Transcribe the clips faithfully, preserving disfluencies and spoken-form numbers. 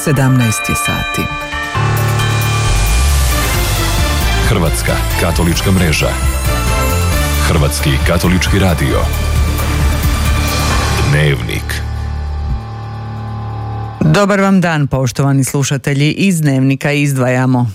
sedamnaest je sati. Hrvatska katolička mreža. Hrvatski katolički radio. Dnevnik. Dobar vam dan, poštovani slušatelji, iz Dnevnika izdvajamo.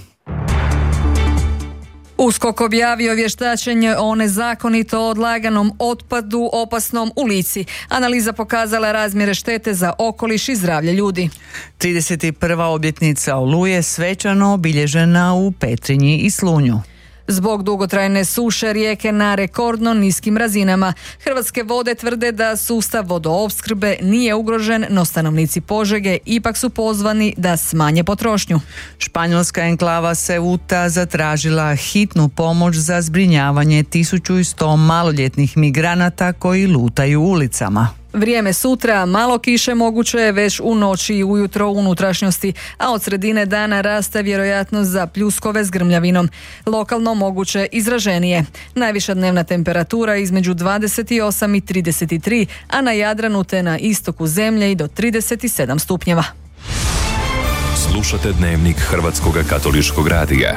USKOK objavio vještačenje o nezakonito odlaganom otpadu opasnom u Lici. Analiza pokazala razmjere štete za okoliš i zdravlje ljudi. trideset prva obljetnica Oluje svečano obilježena u Petrinji i Slunju. Zbog dugotrajne suše rijeke na rekordno niskim razinama, Hrvatske vode tvrde da sustav vodoopskrbe nije ugrožen, no stanovnici Požege ipak su pozvani da smanje potrošnju. Španjolska enklava Ceuta zatražila hitnu pomoć za zbrinjavanje tisuću sto maloljetnih migranata koji lutaju ulicama. Vrijeme sutra, malo kiše moguće je već u noći i ujutro u unutrašnjosti, a od sredine dana raste vjerojatnost za pljuskove s grmljavinom. Lokalno moguće izraženije. Najviša dnevna temperatura između dvadeset osam i trideset tri, a na Jadranu te na istoku zemlje i do trideset sedam stupnjeva. Slušate Dnevnik Hrvatskog katoličkog radija.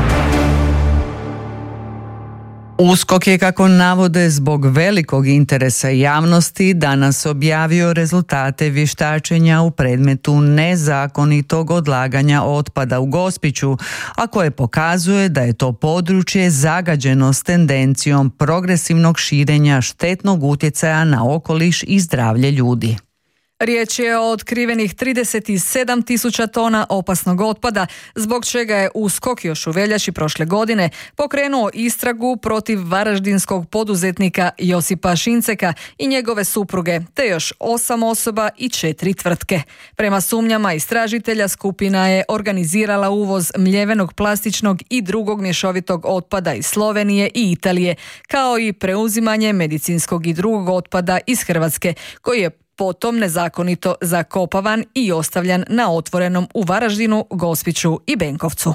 USKOK je, kako navode, zbog velikog interesa javnosti danas objavio rezultate vještačenja u predmetu nezakonitog odlaganja otpada u Gospiću, a koje pokazuje da je to područje zagađeno s tendencijom progresivnog širenja štetnog utjecaja na okoliš i zdravlje ljudi. Riječ je o otkrivenih trideset sedam tisuća tona opasnog otpada, zbog čega je USKOK još u veljači prošle godine pokrenuo istragu protiv varaždinskog poduzetnika Josipa Šinceka i njegove supruge, te još osam osoba i četiri tvrtke. Prema sumnjama istražitelja, skupina je organizirala uvoz mljevenog plastičnog i drugog mješovitog otpada iz Slovenije i Italije, kao i preuzimanje medicinskog i drugog otpada iz Hrvatske, koji je potom nezakonito zakopavan i ostavljan na otvorenom u Varaždinu, Gospiću i Benkovcu.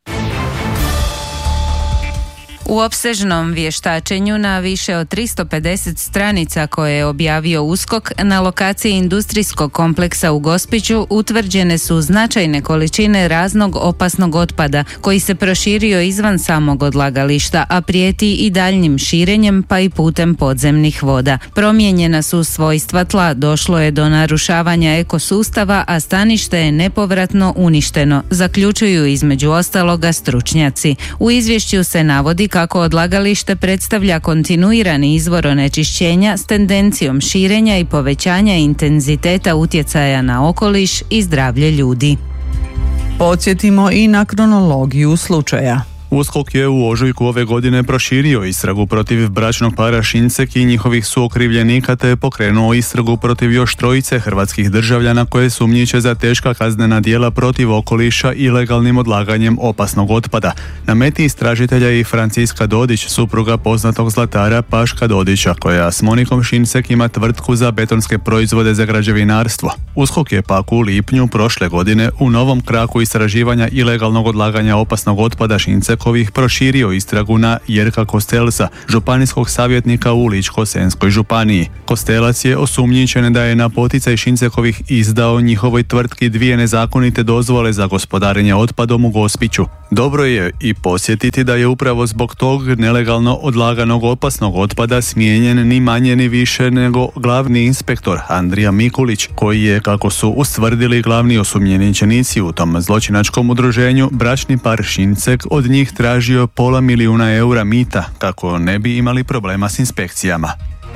U opsežnom vještačenju na više od tristo pedeset stranica koje je objavio USKOK na lokaciji industrijskog kompleksa u Gospiću utvrđene su značajne količine raznog opasnog otpada koji se proširio izvan samog odlagališta, a prijeti i daljnjim širenjem pa i putem podzemnih voda. Promijenjena su svojstva tla, došlo je do narušavanja ekosustava, a stanište je nepovratno uništeno, zaključuju između ostaloga stručnjaci. U izvješću se navodi kako odlagalište predstavlja kontinuirani izvor onečišćenja s tendencijom širenja i povećanja intenziteta utjecaja na okoliš i zdravlje ljudi. Podsjetimo i na kronologiju slučaja. USKOK je u ožujku ove godine proširio istragu protiv bračnog para Šincek i njihovih suokrivljenika, te je pokrenuo istragu protiv još trojice hrvatskih državljana koje sumnjiče za teška kaznena djela protiv okoliša ilegalnim odlaganjem opasnog otpada. Na meti istražitelja je i Franciska Dodić, supruga poznatog zlatara Paška Dodića, koja s Monikom Šincek ima tvrtku za betonske proizvode za građevinarstvo. USKOK je pak u lipnju prošle godine u novom kraku istraživanja ilegalnog odlaganja opasnog otpada Šincek ovih proširio istragu na Jerka Kostelca, županijskog savjetnika u Ličko-senjskoj županiji. Kostelac je osumnjičen da je na poticaj Šincekovih izdao njihovoj tvrtki dvije nezakonite dozvole za gospodarenje otpadom u Gospiću. Dobro je i posjetiti da je upravo zbog tog nelegalno odlaganog opasnog otpada smijenjen ni manje ni više nego glavni inspektor Andrija Mikulić, koji je, kako su ustvrdili glavni osumnjičenici u tom zločinačkom udruženju, bračni par Šincek od njih tražio pola milijuna eura mita kako ne bi imali problema s inspekcijama.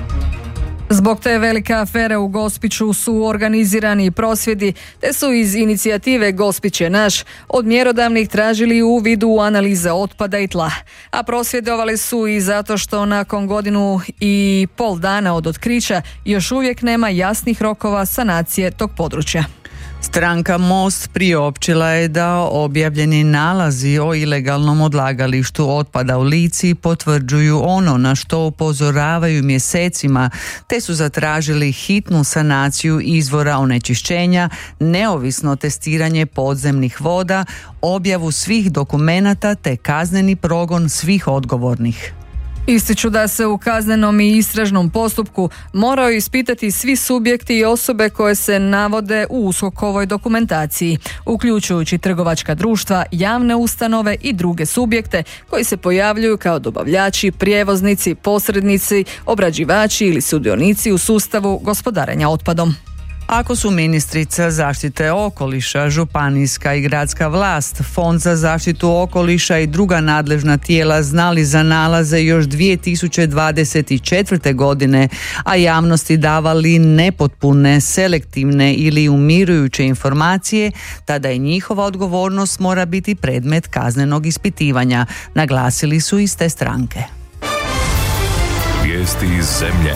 Zbog te velike afere u Gospiću su organizirani prosvjedi, te su iz inicijative Gospić je naš od mjerodavnih tražili uvid u analize otpada i tla. A prosvjedovali su i zato što nakon godinu i pol dana od otkrića još uvijek nema jasnih rokova sanacije tog područja. Stranka Most priopćila je da objavljeni nalazi o ilegalnom odlagalištu otpada u Lici potvrđuju ono na što upozoravaju mjesecima, te su zatražili hitnu sanaciju izvora onečišćenja, neovisno testiranje podzemnih voda, objavu svih dokumenata te kazneni progon svih odgovornih. Ističu da se u kaznenom i istražnom postupku moraju ispitati svi subjekti i osobe koje se navode u USKOK-ovoj dokumentaciji, uključujući trgovačka društva, javne ustanove i druge subjekte koji se pojavljuju kao dobavljači, prijevoznici, posrednici, obrađivači ili sudionici u sustavu gospodarenja otpadom. Ako su ministrica zaštite okoliša, županijska i gradska vlast, Fond za zaštitu okoliša i druga nadležna tijela znali za nalaze još dvije tisuće dvadeset četvrte. godine, a javnosti davali nepotpune, selektivne ili umirujuće informacije, tada i njihova odgovornost mora biti predmet kaznenog ispitivanja, naglasili su iz te stranke. Vijesti iz zemlje.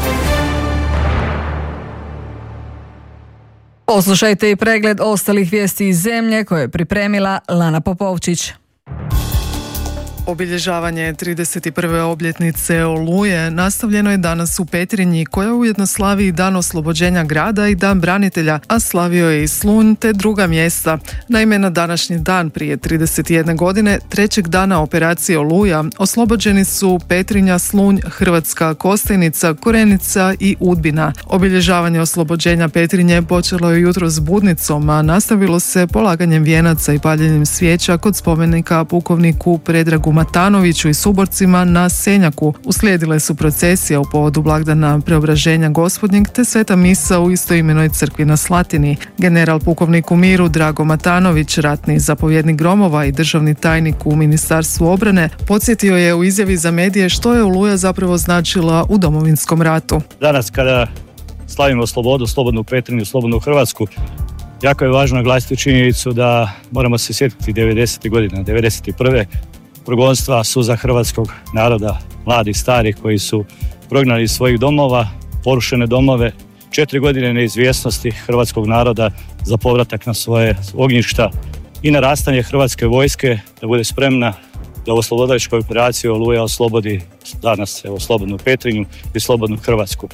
Poslušajte i pregled ostalih vijesti iz zemlje koje je pripremila Lana Popovčić. Obilježavanje trideset prve obljetnice Oluje nastavljeno je danas u Petrinji, koja ujedno slavi i dan oslobođenja grada i dan branitelja, a slavio je i Slunj te druga mjesta. Naime, na današnji dan prije trideset jedne godine, trećeg dana operacije Oluja, oslobođeni su Petrinja, Slunj, Hrvatska Kostajnica, Korenica i Udbina. Obilježavanje oslobođenja Petrinje počelo je jutros s budnicom, a nastavilo se polaganjem vijenaca i paljenjem svijeća kod spomenika pukovniku Predragu Matanoviću i suborcima na Senjaku. Uslijedile su procesije u povodu blagdana Preobraženja Gospodnjeg te sveta misa u istoimenoj crkvi na Slatini. General pukovnik u miru Drago Matanović, ratni zapovjednik Gromova i državni tajnik u Ministarstvu obrane, podsjetio je u izjavi za medije što je Oluja zapravo značila u Domovinskom ratu. Danas kada slavimo slobodu, slobodnu Petrinju, slobodnu Hrvatsku, jako je važno naglasiti činjenicu da moramo se sjetiti devedesetih godina, devedeset prve progonstva, suza hrvatskog naroda, mladih, starih koji su prognani iz svojih domova, porušene domove, četiri godine neizvjesnosti hrvatskog naroda za povratak na svoje ognjišta i narastanje hrvatske vojske da bude spremna da u oslobodilačkoj operaciji Oluja oslobodi danas evo, slobodnu Petrinju i slobodnu Hrvatsku.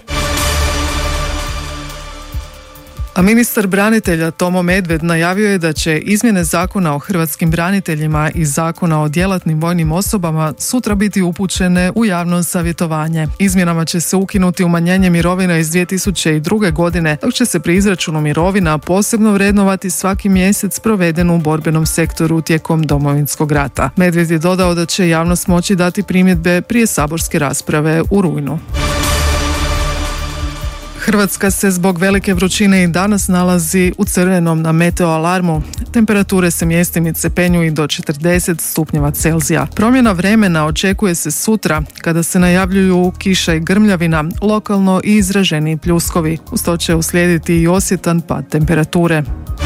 A ministar branitelja Tomo Medved najavio je da će izmjene zakona o hrvatskim braniteljima i zakona o djelatnim vojnim osobama sutra biti upućene u javno savjetovanje. Izmjenama će se ukinuti umanjenje mirovina iz dvije tisuće druge. godine, dok će se pri izračunu mirovina posebno vrednovati svaki mjesec proveden u borbenom sektoru tijekom Domovinskog rata. Medved je dodao da će javnost moći dati primjedbe prije saborske rasprave u rujnu. Hrvatska se zbog velike vrućine i danas nalazi u crvenom na meteo alarmu. Temperature se mjestimice penju i do četrdeset stupnjeva Celzija. Promjena vremena očekuje se sutra, kada se najavljuju kiša i grmljavina, lokalno i izraženi pljuskovi. Uz to će uslijediti i osjetan pad temperature.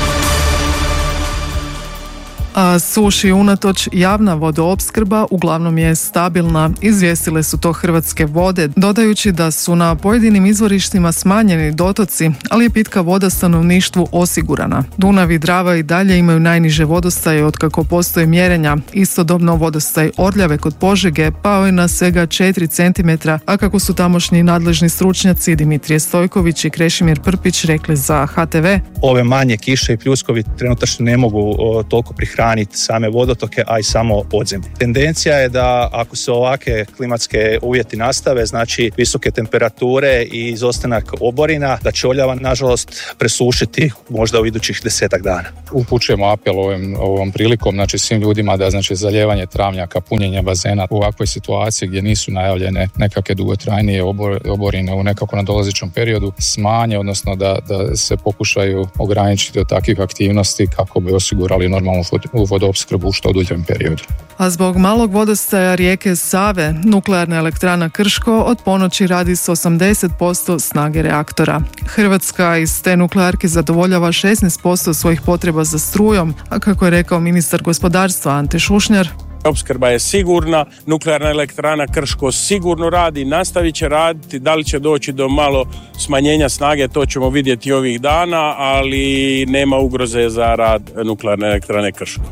A suši unatoč javna vodoopskrba uglavnom je stabilna, izvijestile su to Hrvatske vode, dodajući da su na pojedinim izvorištima smanjeni dotoci, ali je pitka voda stanovništvu osigurana. Dunav i Drava i dalje imaju najniže vodostaje otkako postoje mjerenja. Istodobno vodostaj Orljave kod Požege pao je na svega četiri centimetra, a kako su tamošnji nadležni stručnjaci Dimitrije Stojković i Krešimir Prpić rekli za H T V. Ove manje kiše i pljuskovi trenutačno ne mogu o, toliko prihraniti same vodotoke, a i samo podzemlje. Tendencija je da ako se ovakve klimatske uvjeti nastave, znači visoke temperature i izostanak oborina, da će Orljava nažalost presušiti možda u idućih desetak dana. Upućujemo apel ovom, ovom prilikom, znači svim ljudima da znači zalijevanje travnjaka, punjenje bazena u ovakvoj situaciji gdje nisu najavljene nekakve dugotrajnije obor, oborine u nekako nadolazećem periodu smanje, odnosno da, da se pokušaju ograničiti od takvih aktivnosti kako bi osigurali normalnu u vodoopskrbu u što duljem periodu. A zbog malog vodostaja rijeke Save, nuklearna elektrana Krško od ponoći radi s osamdeset posto snage reaktora. Hrvatska iz te nuklearke zadovoljava šesnaest posto svojih potreba za strujom, a kako je rekao ministar gospodarstva Ante Šušnjar, opskrba je sigurna, nuklearna elektrana Krško sigurno radi, nastavit će raditi, da li će doći do malo smanjenja snage, to ćemo vidjeti ovih dana, ali nema ugroze za rad nuklearne elektrane Krško.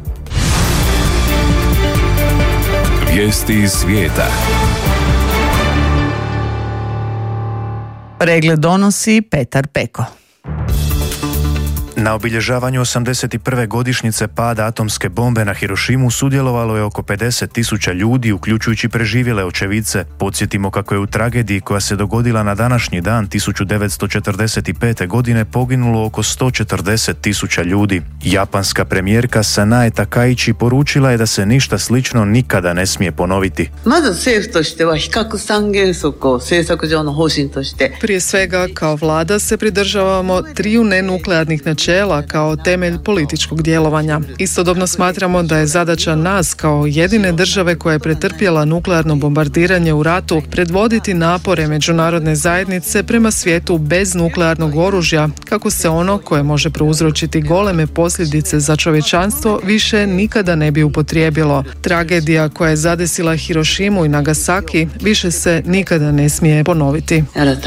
Vijesti iz svijeta. Pregled donosi Petar Peko. Na obilježavanju osamdeset prve godišnjice pada atomske bombe na Hirošimu sudjelovalo je oko pedeset tisuća ljudi, uključujući preživjele očevidce. Podsjetimo kako je u tragediji koja se dogodila na današnji dan tisuću devetsto četrdeset pete. godine poginulo oko sto četrdeset tisuća ljudi. Japanska premijerka Sanae Takaichi poručila je da se ništa slično nikada ne smije ponoviti. Prije svega, kao vlada se pridržavamo triju nenuklearnih načela kao temelj političkog djelovanja. Istodobno smatramo da je zadaća nas kao jedine države koja je pretrpjela nuklearno bombardiranje u ratu predvoditi napore međunarodne zajednice prema svijetu bez nuklearnog oružja, kako se ono koje može prouzročiti goleme posljedice za čovječanstvo više nikada ne bi upotrijebilo. Tragedija koja je zadesila Hirošimu i Nagasaki više se nikada ne smije ponoviti.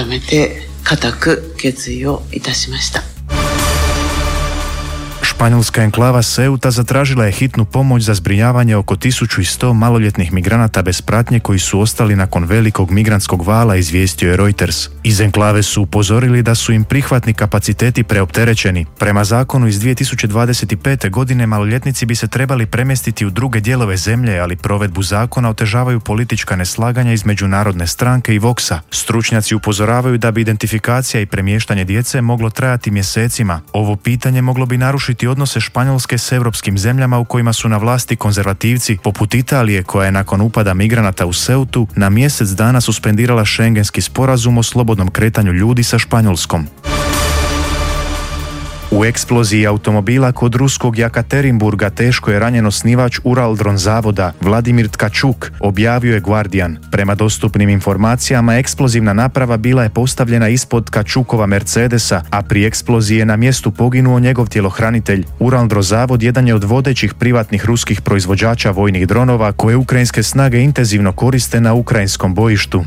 Španjolska enklava Ceuta zatražila je hitnu pomoć za zbrinjavanje oko tisuću sto maloljetnih migranata bez pratnje koji su ostali nakon velikog migrantskog vala, izvijestio je Reuters. Iz enklave su upozorili da su im prihvatni kapaciteti preopterećeni. Prema zakonu iz dvije tisuće dvadeset pete. godine maloljetnici bi se trebali premjestiti u druge dijelove zemlje, ali provedbu zakona otežavaju politička neslaganja između Narodne stranke i Voxa. Stručnjaci upozoravaju da bi identifikacija i premještanje djece moglo trajati mjesecima. Ovo pitanje moglo bi narušiti odnose Španjolske s europskim zemljama u kojima su na vlasti konzervativci, poput Italije koja je nakon upada migranata u Ceutu na mjesec dana suspendirala šengenski sporazum o slobodnom kretanju ljudi sa Španjolskom. U eksploziji automobila kod ruskog Jakaterinburga teško je ranjen osnivač Uraldron zavoda Vladimir Tkačuk, objavio je Guardian. Prema dostupnim informacijama, eksplozivna naprava bila je postavljena ispod Tkačukova Mercedesa, a pri eksploziji je na mjestu poginuo njegov tjelohranitelj. Uraldron zavod jedan je od vodećih privatnih ruskih proizvođača vojnih dronova koje ukrajinske snage intenzivno koriste na ukrajinskom bojištu.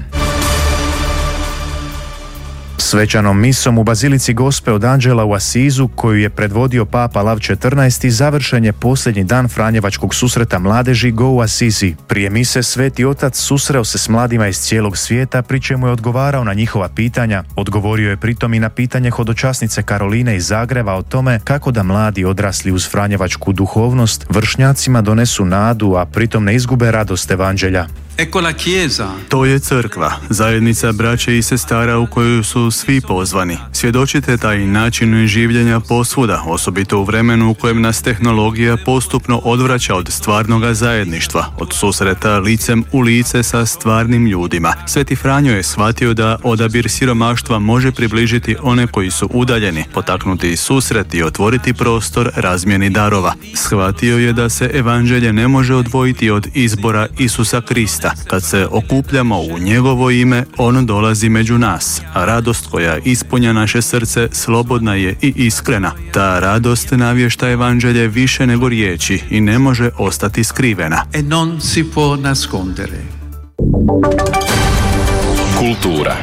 Svečanom misom u Bazilici Gospe od Anđela u Asizu, koju je predvodio Papa Lav četrnaesti. završen je posljednji dan Franjevačkog susreta mladeži Go u Asizi. Prije mise Sveti Otac susreo se s mladima iz cijelog svijeta, pri čemu je odgovarao na njihova pitanja. Odgovorio je pritom i na pitanje hodočasnice Karoline iz Zagreba o tome kako da mladi odrasli uz franjevačku duhovnost vršnjacima donesu nadu, a pritom ne izgube radost evanđelja. To je crkva, zajednica braće i sestara u koju su svi pozvani. Svjedočite taj način življenja posvuda, osobito u vremenu u kojem nas tehnologija postupno odvraća od stvarnoga zajedništva, od susreta licem u lice sa stvarnim ljudima. Sveti Franjo je shvatio da odabir siromaštva može približiti one koji su udaljeni, potaknuti susret i otvoriti prostor razmjeni darova. Shvatio je da se evanđelje ne može odvojiti od izbora Isusa Krista. Kad se okupljamo u njegovo ime, on dolazi među nas, a radost koja ispunja naše srce slobodna je i iskrena. Ta radost navješta evanđelje više nego riječi i ne može ostati skrivena. E non si può nascondere. Kultura.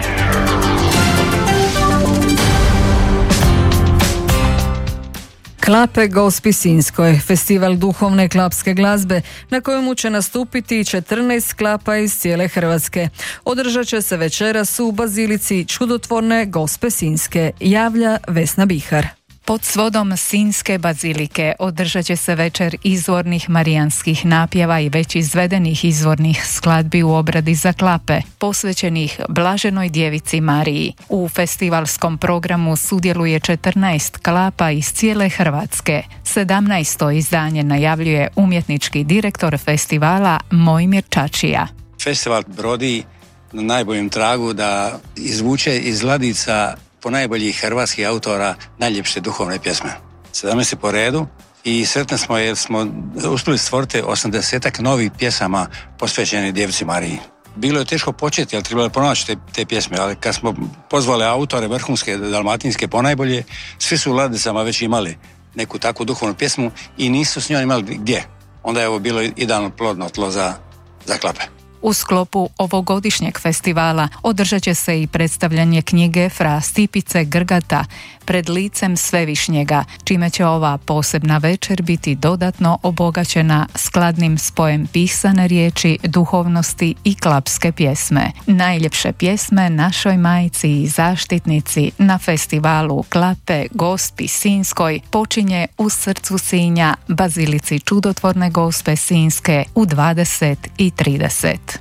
Klape Gospi Sinjskoj, festival duhovne klapske glazbe na kojemu će nastupiti četrnaest klapa iz cijele Hrvatske. Održat će se večeras u Bazilici čudotvorne Gospe Sinjske, javlja Vesna Bihar. Pod svodom Sinjske bazilike održat će se večer izvornih marijanskih napjeva i već izvedenih izvornih skladbi u obradi za klape, posvećenih Blaženoj djevici Mariji. U festivalskom programu sudjeluje četrnaest klapa iz cijele Hrvatske. sedamnaesto izdanje najavljuje umjetnički direktor festivala Mojmir Čačija. Festival brodi na najboljem tragu da izvuče iz ladica po najboljih hrvatskih autora najljepše duhovne pjesme. sedamnaest po redu i sretni smo jer smo uspjeli stvoriti osamdesetak novih pjesama posvećenih Djevici Mariji. Bilo je teško početi, ali trebalo je pronaći te, te pjesme, ali kad smo pozvali autore vrhunske dalmatinske ponajbolje, svi su u ladicama već imali neku takvu duhovnu pjesmu i nisu s njom imali gdje. Onda je ovo bilo idealno plodno tlo za, za klape. U sklopu ovogodišnjeg festivala održat će se i predstavljanje knjige Fra Stipice Grgata Pred licem Svevišnjega, čime će ova posebna večer biti dodatno obogaćena skladnim spojem pisane riječi, duhovnosti i klapske pjesme. Najljepše pjesme našoj majci i zaštitnici na festivalu Klape Gospi Sinjskoj počinje u srcu Sinja, Bazilici Čudotvorne Gospe Sinjske u dvadeset i trideset.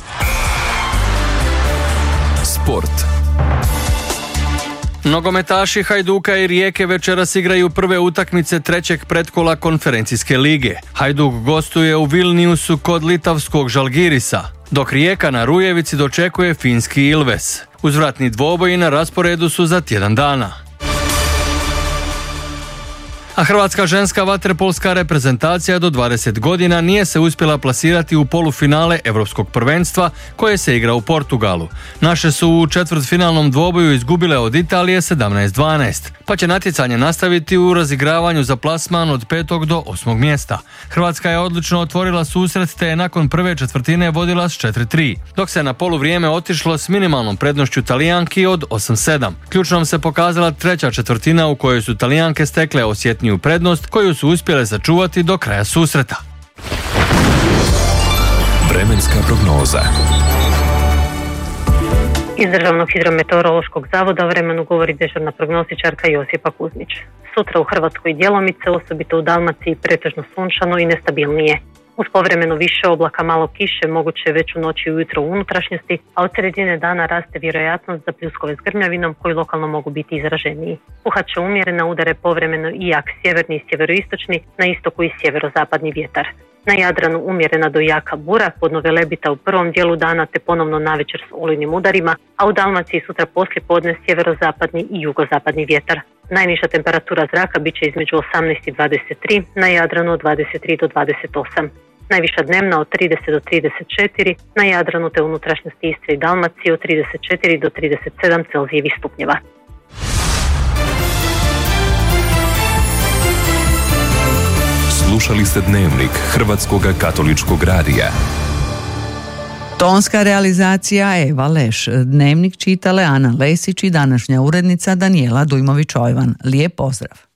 Sport. Nogometaši Hajduka i Rijeke večeras igraju prve utakmice trećeg pretkola konferencijske lige. Hajduk gostuje u Vilniusu kod litavskog Žalgirisa, dok Rijeka na Rujevici dočekuje finski Ilves. Uzvratni dvoboji na rasporedu su za tjedan dana. A hrvatska ženska vaterpolska reprezentacija do dvadeset godina nije se uspjela plasirati u polufinale Europskog prvenstva koje se igra u Portugalu. Naše su u četvrtfinalnom dvoboju izgubile od Italije sedamnaest dvanaest, pa će natjecanje nastaviti u razigravanju za plasman od petog do osmog mjesta. Hrvatska je odlično otvorila susret te je nakon prve četvrtine vodila s četiri tri, dok se na poluvrijeme otišlo s minimalnom prednošću Talijanki od osam sedam. Ključnom se pokazala treća četvrtina u kojoj su Talijanke stekle osjetniju prednost koju su uspjele sačuvati do kraja susreta. Vremenska prognoza. Iz Državnog hidrometeorološkog zavoda o vremenu govori dežurna prognostičarka Josipa Kuzmić. Sutra u Hrvatskoj djelomice, osobito u Dalmaciji, pretežno sunčano i nestabilnije. Uz povremeno više oblaka, malo kiše, moguće već u noći i ujutro u unutrašnjosti, a od sredine dana raste vjerojatnost za pljuskove s grmljavinom koji lokalno mogu biti izraženiji. Puhat će umjerena, udare povremeno i jak sjeverni i sjeveroistočni, na istoku i sjeverozapadni vjetar. Na Jadranu umjerena do jaka bura, podno Velebita u prvom dijelu dana te ponovno navečer s olujnim udarima, a u Dalmaciji sutra poslije podne sjeverozapadni i jugozapadni vjetar. Najniža temperatura zraka bit će između osamnaest i dvadeset tri, na Jadranu od dvadeset tri do dvadeset osam. Najviša dnevna od trideset do trideset četiri, na Jadranu te unutrašnjosti Istre i Dalmacije od trideset četiri do trideset sedam Celzijevih stupnjeva. Slušali ste Dnevnik Hrvatskog katoličkog radija. Tonska realizacija Eva Leš. Dnevnik čitale Ana Lesić i današnja urednica Danijela Dujmović-Ojvan. Lijep pozdrav.